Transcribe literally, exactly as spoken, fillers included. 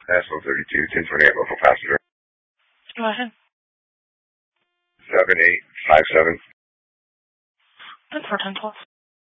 S one thirty-two, ten twenty-eight, local passenger. Go ahead. seven eight five seven. That's for ten twelve.